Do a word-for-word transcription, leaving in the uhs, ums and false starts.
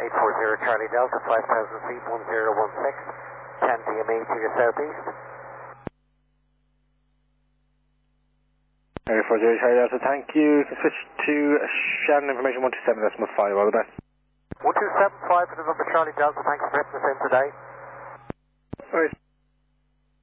eight four zero Charlie Delta, five thousand feet, one zero one six, ten D M E to your southeast. eight four zero Charlie Delta, thank you. You can switch to Shannon information one two seven decimal five, all the best. one two seven five for the number Charlie Delta, thanks for hitting us in today. Alright.